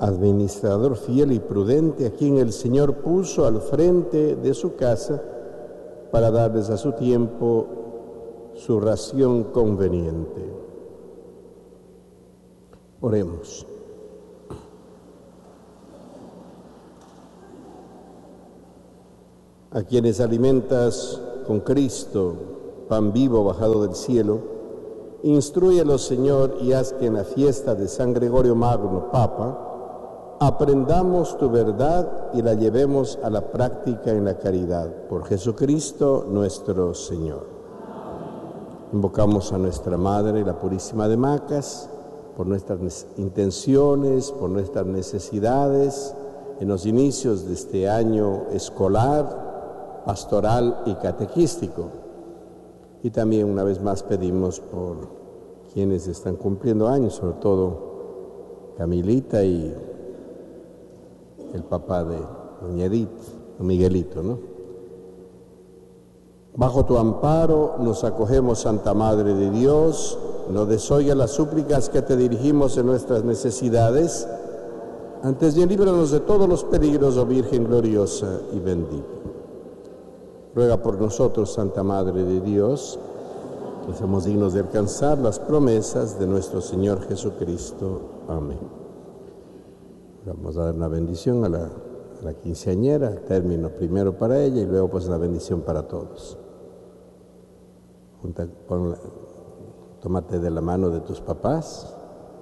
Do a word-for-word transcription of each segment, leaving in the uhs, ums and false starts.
administrador fiel y prudente, a quien el Señor puso al frente de su casa para darles a su tiempo su ración conveniente. Oremos. A quienes alimentas con Cristo, pan vivo bajado del cielo, instrúyelos, Señor, y haz que en la fiesta de San Gregorio Magno, Papa, aprendamos tu verdad y la llevemos a la práctica en la caridad. Por Jesucristo nuestro Señor. Invocamos a nuestra Madre, la Purísima de Macas, por nuestras intenciones, por nuestras necesidades, en los inicios de este año escolar, pastoral y catequístico. Y también una vez más pedimos por quienes están cumpliendo años, sobre todo Camilita y el papá de doña Edith, don Miguelito, ¿no? Bajo tu amparo nos acogemos, Santa Madre de Dios, no desoiga las súplicas que te dirigimos en nuestras necesidades, antes bien líbranos de todos los peligros, oh Virgen gloriosa y bendita. Ruega por nosotros, Santa Madre de Dios, que seamos dignos de alcanzar las promesas de nuestro Señor Jesucristo. Amén. Vamos a dar una bendición a la, a la quinceañera, término primero para ella y luego pues la bendición para todos. Junta, pon la, tómate de la mano de tus papás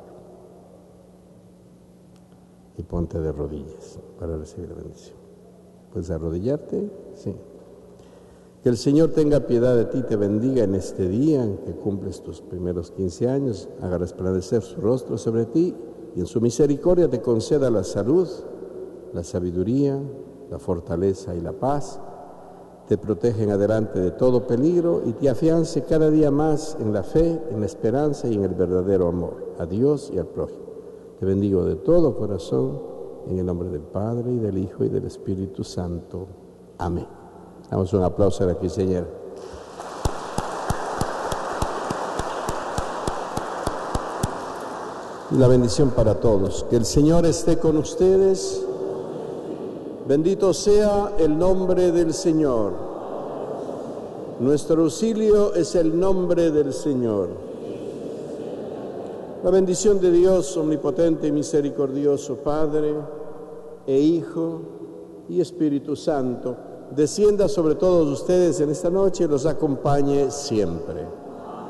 y ponte de rodillas para recibir la bendición. ¿Puedes arrodillarte? Sí. Que el Señor tenga piedad de ti, te bendiga en este día en que cumples tus primeros quince años, haga resplandecer su rostro sobre ti y en su misericordia te conceda la salud, la sabiduría, la fortaleza y la paz, te protege en adelante de todo peligro y te afiance cada día más en la fe, en la esperanza y en el verdadero amor a Dios y al prójimo. Te bendigo de todo corazón, en el nombre del Padre, y del Hijo, y del Espíritu Santo. Amén. Damos un aplauso a la quinceañera. Y la bendición para todos. Que el Señor esté con ustedes. Bendito sea el nombre del Señor. Nuestro auxilio es el nombre del Señor. La bendición de Dios omnipotente y misericordioso, Padre e Hijo y Espíritu Santo, descienda sobre todos ustedes en esta noche y los acompañe siempre.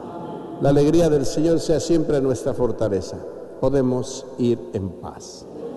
La alegría del Señor sea siempre nuestra fortaleza. Podemos ir en paz.